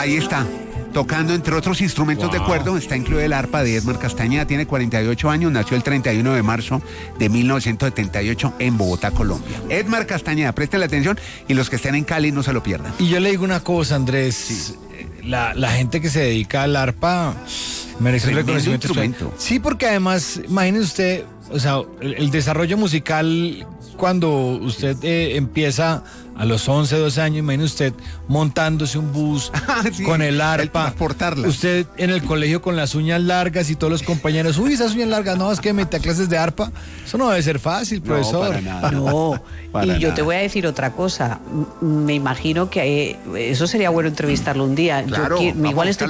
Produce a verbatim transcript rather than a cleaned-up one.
Ahí está, tocando entre otros instrumentos wow. de cuerda, está incluido el arpa de Edmar Castañeda, tiene cuarenta y ocho años, nació el treinta y uno de marzo de mil novecientos setenta y ocho en Bogotá, Colombia. Edmar Castañeda, presten la atención y los que estén en Cali no se lo pierdan. Y yo le digo una cosa, Andrés, sí. la, la gente que se dedica al arpa merece un reconocimiento. Instrumento. Sí, porque además, imagínese usted, o sea, el, el desarrollo musical, cuando usted eh, empieza a los once, doce años, imagínese usted montándose un bus sí, con el arpa, el transportarla. Usted en el colegio con las uñas largas y todos los compañeros, uy, esas uñas largas, no, es que me metí a clases de arpa. Eso no debe ser fácil, profesor. No, para nada. No, para y nada. Yo te voy a decir otra cosa. Me imagino que eso sería bueno entrevistarlo un día. Claro, yo, igual estoy